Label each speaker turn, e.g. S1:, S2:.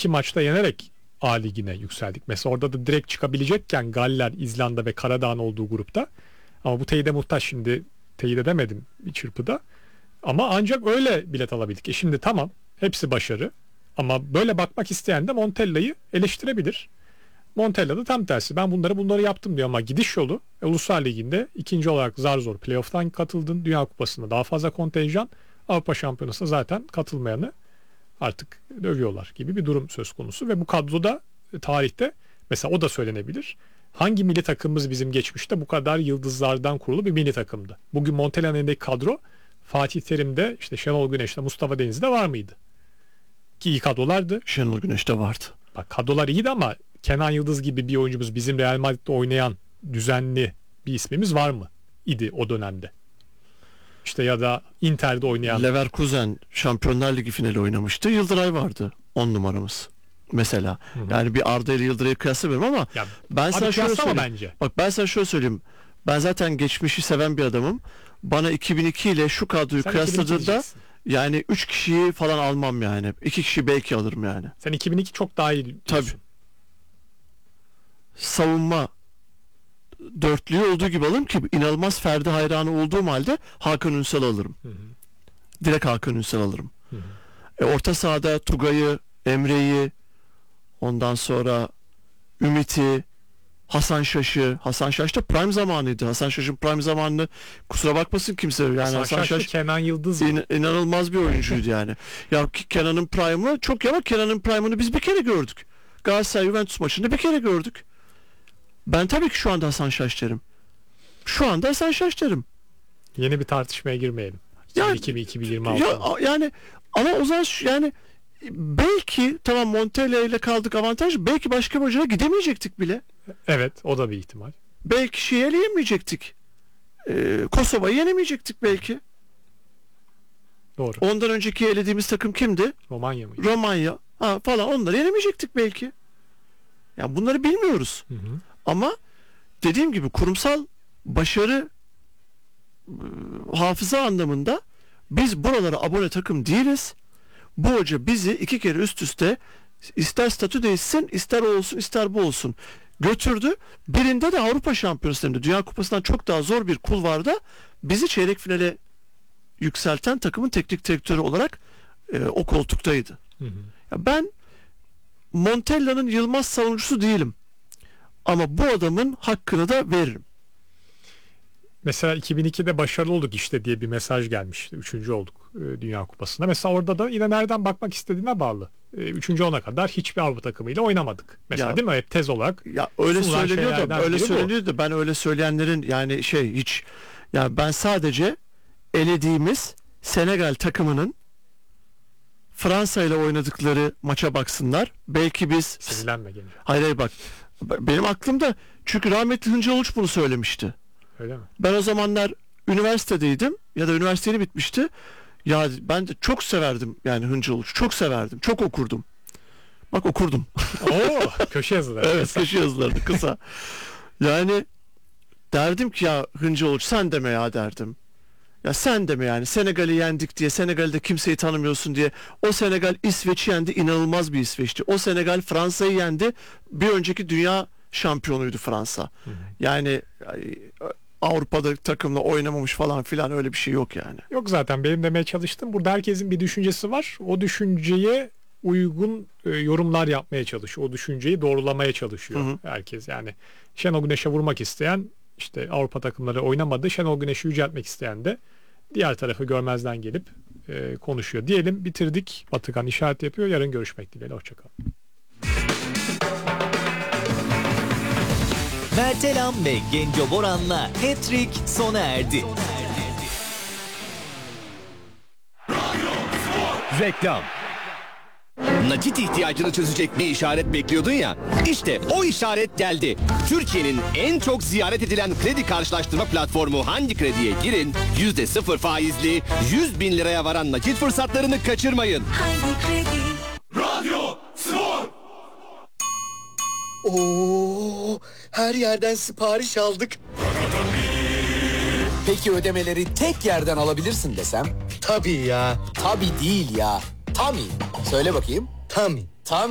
S1: 2 maçta yenerek A Ligi'ne yükseldik. Mesela orada da direkt çıkabilecekken Galler, İzlanda ve Karadağ'ın olduğu grupta. Ama bu teyide muhtaç, şimdi teyit edemedim bir çırpıda. Ama ancak öyle bilet alabildik. Şimdi tamam, hepsi başarı. Ama böyle bakmak isteyen de Montella'yı eleştirebilir. Montella da tam tersi. Ben bunları yaptım diyor ama gidiş yolu Uluslar Ligi'nde ikinci olarak zar zor playoff'tan katıldın. Dünya Kupası'nda daha fazla kontenjan. Avrupa Şampiyonası'na zaten katılmayanı artık dövüyorlar gibi bir durum söz konusu. Ve bu kadroda tarihte mesela o da söylenebilir. Hangi milli takımımız bizim geçmişte bu kadar yıldızlardan kurulu bir milli takımdı? Bugün Montella'nın elindeki kadro Fatih Terim'de, işte Şenol Güneş'te, Mustafa Deniz'de var mıydı? Ki iyi kadrolardı.
S2: Şenol Güneş'te vardı.
S1: Bak, kadrolar iyiydi ama Kenan Yıldız gibi bir oyuncumuz, bizim Real Madrid'de oynayan düzenli bir ismimiz var mı? İdi o dönemde. İşte ya da Inter'de oynayan.
S2: Leverkusen Şampiyonlar Ligi finali oynamıştı. Yıldıray vardı 10 numaramız. Mesela. Hı-hı. Yani bir Arda ile Yıldıray'ı kıyaslamıyorum ama
S1: ya,
S2: ben sana şöyle söyleyeyim.
S1: Bence.
S2: Bak, ben sana şöyle söyleyeyim. Ben zaten geçmişi seven bir adamım. Bana 2002 ile şu kadroyu kıyasladığında yani 3 kişiyi falan almam yani. 2 kişi belki alırım yani.
S1: Sen 2002 çok daha iyi diyorsun.
S2: Tabii. Savunma dörtlüğü olduğu gibi alırım ki inanılmaz Ferdi hayranı olduğum halde Hakan Ünsal'ı alırım. Hı hı. Direkt Hakan Ünsal alırım. Hı hı. Orta sahada Tugay'ı, Emre'yi, ondan sonra Ümit'i, Hasan Şaş'ı. Hasan Şaş da prime zamanıydı. Hasan Şaş'ın prime zamanını kusura bakmasın kimse. Yani Hasan Şaş
S1: Kenan Yıldız
S2: inanılmaz bir oyuncuydu yani. Ya Kenan'ın prime'ı çok, ama Kenan'ın prime'ını biz bir kere gördük. Galatasaray Juventus maçında bir kere gördük. Ben tabii ki şu anda Hasan Şaş derim. Şu anda Hasan Şaş derim.
S1: Yeni bir tartışmaya girmeyelim.
S2: Yani,
S1: 2026.
S2: Yani ama o zaman yani belki tamam Montella ile kaldık avantaj. Belki başka bir hocaya gidemeyecektik bile.
S1: Evet, o da bir ihtimal.
S2: Belki şeyi eleyemeyecektik. Kosova'yı yenemeyecektik belki.
S1: Doğru.
S2: Ondan önceki elediğimiz takım kimdi?
S1: Romanya mıydı?
S2: Romanya. Falan, onları yenemeyecektik belki. Yani bunları bilmiyoruz. Hı hı. Ama dediğim gibi kurumsal başarı hafıza anlamında biz buralara abone takım değiliz. Bu hoca bizi 2 kere üst üste ister statü değişsin, ister o olsun, ister bu olsun götürdü. Birinde de Avrupa Şampiyonası'nda, Dünya Kupası'ndan çok daha zor bir kulvarda bizi çeyrek finale yükselten takımın teknik direktörü olarak o koltuktaydı. Hı hı. Ya ben Montella'nın Yılmaz savunucusu değilim. Ama bu adamın hakkını da veririm.
S1: Mesela 2002'de başarılı olduk işte diye bir mesaj gelmişti. 3. olduk Dünya Kupası'nda. Mesela orada da yine nereden bakmak istediğine bağlı. 3. ona kadar hiçbir Avrupa takımıyla oynamadık. Mesela ya, değil mi? Hep tez olarak.
S2: Ya öyle söyleniyor da ben öyle söyleyenlerin yani hiç, yani ben sadece elediğimiz Senegal takımının Fransa ile oynadıkları maça baksınlar. Belki biz
S1: sinirlenme gene.
S2: Hayır bak. Benim aklımda, çünkü rahmetli Hıncal Uluç bunu söylemişti.
S1: Öyle mi?
S2: Ben o zamanlar üniversitedeydim ya da üniversiteli bitmişti. Ya ben de çok severdim yani Hıncal Uluç. Çok severdim. Çok okurdum. Bak okurdum.
S1: Oo, köşe yazıları.
S2: Evet, kısa. Köşe yazıları kısa. Yani derdim ki ya Hıncal Uluç sen deme ya derdim. Ya sen deme yani Senegal'i yendik diye, Senegal'de kimseyi tanımıyorsun diye. O Senegal İsveç'i yendi, inanılmaz bir İsveç'ti. O Senegal Fransa'yı yendi. Bir önceki dünya şampiyonuydu Fransa. Hı hı. Yani Avrupa'da takımla oynamamış falan filan, öyle bir şey yok yani.
S1: Yok, zaten benim demeye çalıştım. Burada herkesin bir düşüncesi var. O düşünceye uygun yorumlar yapmaya çalışıyor. O düşünceyi doğrulamaya çalışıyor, hı hı, herkes. Yani Şenol Güneş'e vurmak isteyen, işte Avrupa takımları oynamadı, Şenol Güneş'i yüceltmek isteyen de diğer tarafı görmezden gelip konuşuyor. Diyelim bitirdik. Batıkan işaret yapıyor. Yarın görüşmek dileğiyle. Hoşçakalın.
S3: Mertelam ve Genco Boran'la Hat-Trick sona erdi.
S4: Reklam. Nakit ihtiyacını çözecek bir işaret bekliyordun ya. İşte o işaret geldi. Türkiye'nin en çok ziyaret edilen kredi karşılaştırma platformu Hangi Kredi'ye girin. %0 faizli 100.000 liraya varan nakit fırsatlarını kaçırmayın.
S5: Hangi Kredi?
S6: Radyo Spor.
S7: Oo, her yerden sipariş aldık.
S8: Peki ödemeleri tek yerden alabilirsin desem?
S7: Tabii ya.
S8: Tabii değil ya. Tami. Söyle bakayım.
S7: Tami.